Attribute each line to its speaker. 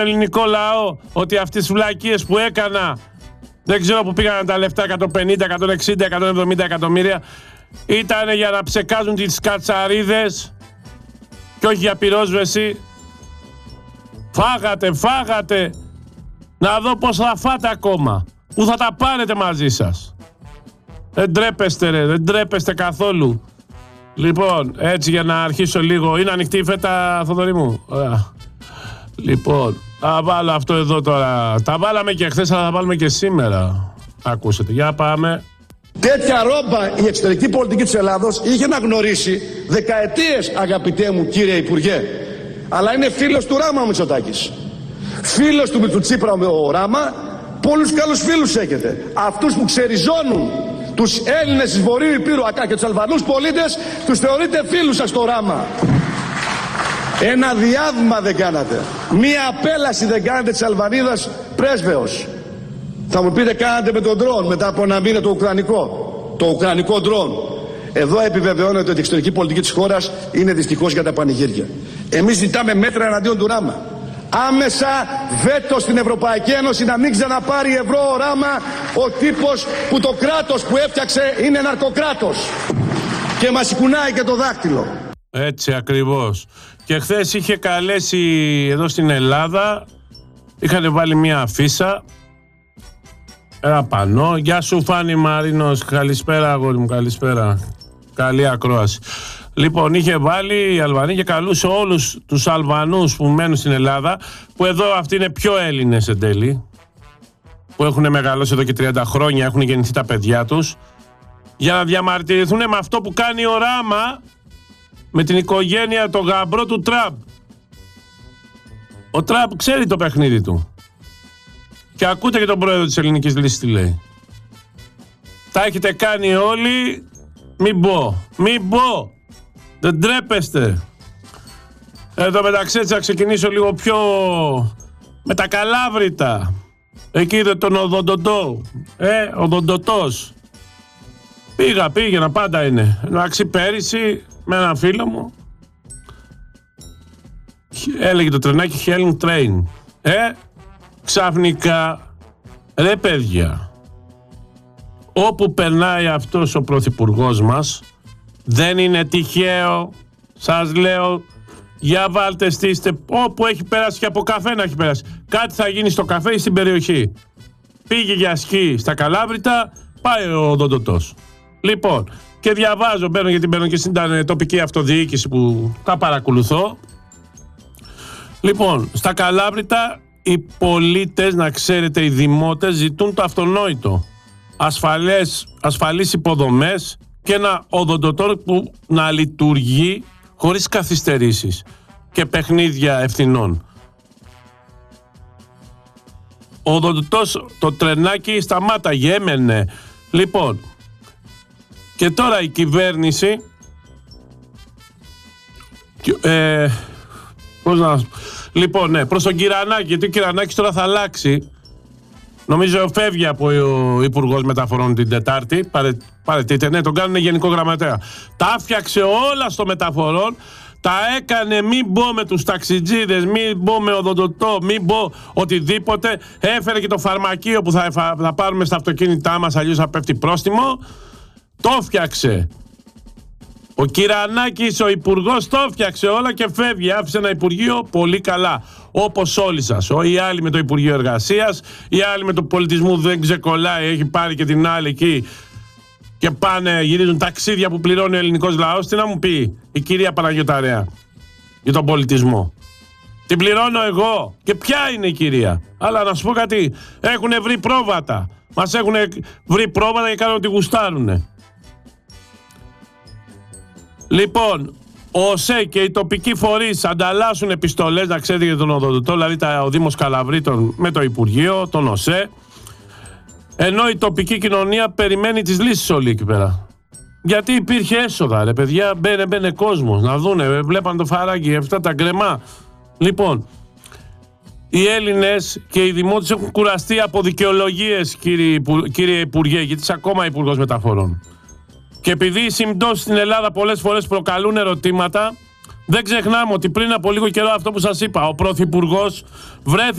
Speaker 1: ελληνικό λαό ότι αυτές τις βλακίες που έκανα, δεν ξέρω που πήγαν τα λεφτά, 150, 160, 170 εκατομμύρια, ήταν για να ψεκάζουν τις κατσαρίδες και όχι για πυρόσβεση. Φάγατε. Να δω πώς θα φάτε ακόμα. Πού θα τα πάρετε μαζί σας. Δεν τρέπεστε ρε, δεν τρέπεστε καθόλου. Λοιπόν, έτσι για να αρχίσω λίγο. Είναι ανοιχτή η φέτα, Θοδωρή μου? Ωραία. Λοιπόν, θα βάλω αυτό εδώ τώρα. Τα βάλαμε και χθες, αλλά θα βάλουμε και σήμερα. Ακούσετε, για πάμε.
Speaker 2: Τέτοια ρόμπα η εξωτερική πολιτική της Ελλάδος είχε να γνωρίσει δεκαετίες, αγαπητέ μου κύριε Υπουργέ. Αλλά είναι φίλος του Ράμα ο Μητσοτάκης. Φίλος του Τσίπρα ο Ράμα. Πολλούς καλούς φίλους έχετε. Αυτούς που ξεριζώνουν τους Έλληνες της Βορείου Υπήρου και τους Αλβανούς πολίτες, τους θεωρείτε φίλους σας το Ράμα. Ένα διάβημα δεν κάνατε. Μία απέλαση δεν κάνατε της Αλβανίδας πρέσβεως. Θα μου πείτε, κάνατε με τον ντρόν μετά από ένα μήνα το ουκρανικό ντρόν. Εδώ επιβεβαιώνεται ότι η εξωτερική πολιτική της χώρας είναι δυστυχώς για τα πανηγύρια. Εμείς ζητάμε μέτρα εναντίον του Ράμα. Άμεσα βέτο στην Ευρωπαϊκή Ένωση να μην ξαναπάρει ευρώ ο Ράμα, ο τύπος που το κράτος που έφτιαξε είναι ναρκοκράτος και μας κουνάει και το δάχτυλο.
Speaker 1: Έτσι ακριβώς. Και χθες είχε καλέσει εδώ στην Ελλάδα, είχαν βάλει μια αφίσα, ένα πανό. Γεια σου Φάνη Μαρίνος, καλησπέρα αγόρι μου, καλησπέρα. Καλή ακρόαση. Λοιπόν, είχε βάλει η Αλβανία και καλούσε όλους τους Αλβανούς που μένουν στην Ελλάδα, που εδώ αυτοί είναι πιο Έλληνες εν τέλει, που έχουν μεγαλώσει εδώ και 30 χρόνια, έχουν γεννηθεί τα παιδιά τους, για να διαμαρτυρηθούν με αυτό που κάνει ο Ράμα με την οικογένεια, το γαμπρό του Τραμπ. Ο Τραμπ ξέρει το παιχνίδι του. Και ακούτε και τον πρόεδρο της Ελληνικής Λύσης τι λέει. Τα έχετε κάνει όλοι, μην πω. Δεν τρέπεστε. Εδώ μεταξύ έτσι θα ξεκινήσω λίγο πιο με τα Καλάβρητα. Εκεί είδε τον Οδοντοτό. Οδοντοτός. Πήγαινα, πάντα είναι. Εντάξει, πέρυσι με έναν φίλο μου έλεγε το τρενάκι Helen Train. Ξαφνικά, ρε παιδιά, όπου περνάει αυτός ο πρωθυπουργός μας, δεν είναι τυχαίο, σας λέω, για βάλτε στήστε, όπου έχει περάσει και από καφέ να έχει περάσει. Κάτι θα γίνει στο καφέ ή στην περιοχή. Πήγε για σκι στα Καλάβρητα, πάει ο Οδοντοτός. Λοιπόν, και διαβάζω, μπαίνω και στην τοπική αυτοδιοίκηση που τα παρακολουθώ. Λοιπόν, στα Καλάβρητα οι πολίτες, να ξέρετε, οι δημότες ζητούν το αυτονόητο. Ασφαλείς υποδομές και ένα οδοντοτό που να λειτουργεί χωρίς καθυστερήσεις και παιχνίδια ευθυνών. Ο οδοντοτός, το τρενάκι σταμάταγε, έμενε. Λοιπόν, και τώρα η κυβέρνηση λοιπόν, ναι, προς τον Κυρανάκη, γιατί ο Κυρανάκης τώρα θα αλλάξει. Νομίζω φεύγει από ο Υπουργός Μεταφορών την Τετάρτη. Παρετείται, ναι, τον κάνουν γενικό γραμματέα. Τα άφιαξε όλα στο μεταφορών. Τα έκανε, μην πω με τους ταξιτζίδες, μην πω με οδοντοτό, μην πω οτιδήποτε. Έφερε και το φαρμακείο που θα πάρουμε στα αυτοκίνητά μας, αλλιώς θα πέφτει πρόστιμο. Το έφτιαξε. Ο Κυρανάκης, ο υπουργός, το έφτιαξε όλα και φεύγει. Άφησε ένα υπουργείο πολύ καλά. Όπως όλοι σας. Οι άλλοι με το Υπουργείο Εργασίας, οι άλλοι με το Πολιτισμού δεν ξεκολλάει. Έχει πάρει και την άλλη εκεί και πάνε, γυρίζουν ταξίδια που πληρώνει ο ελληνικός λαός. Τι να μου πει η κυρία Παναγιωταρέα για τον πολιτισμό? Την πληρώνω εγώ. Και ποια είναι η κυρία? Αλλά να σου πω κάτι. Έχουν βρει πρόβατα. Μας έχουν βρει πρόβατα και κάνουν ότι γουστάρουνε. Λοιπόν, ο ΟΣΕ και οι τοπικοί φορείς ανταλλάσσουν επιστολές, να ξέρετε, για τον οδοντοτό, δηλαδή ο Δήμος Καλαβρίτων με το Υπουργείο, τον ΟΣΕ, ενώ η τοπική κοινωνία περιμένει τις λύσεις όλοι εκεί πέρα. Γιατί υπήρχε έσοδα, ρε παιδιά, μπαίνε κόσμος να δούνε, βλέπαν το φαράγγι, αυτά τα γκρεμά. Λοιπόν, οι Έλληνες και οι δημότες έχουν κουραστεί από δικαιολογίες, κύριε Υπουργέ, γιατί είσαι ακόμα Υπουργός Μεταφορών. Και επειδή οι συμπτώσεις στην Ελλάδα πολλές φορές προκαλούν ερωτήματα, δεν ξεχνάμε ότι πριν από λίγο καιρό αυτό που σας είπα, ο Πρωθυπουργός βρέθηκε